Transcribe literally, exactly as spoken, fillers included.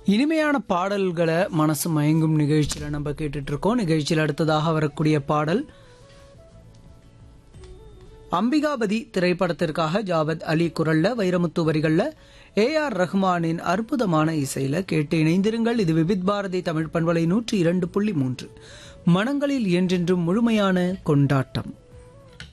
இனிமையான பாடல்களை மனசு மயங்கும் நிகழ்ச்சியில நம்ம கேட்டுட்டு இருக்கோம். நிகழ்ச்சியில் அடுத்ததாக வரக்கூடிய பாடல் அம்பிகாபதி திரைப்படத்திற்காக ஜாவத் அலி குரல்ல வைரமுத்து வரிகள்ல ஏ ஆர் ரஹ்மானின் அற்புதமான இசையில கேட்டு இணைந்திருங்கள். இது விவித் பாரதி தமிழ் பண்பலை நூற்றி இரண்டு புள்ளி மூன்று மனங்களில் என்றென்றும் முழுமையான கொண்டாட்டம்.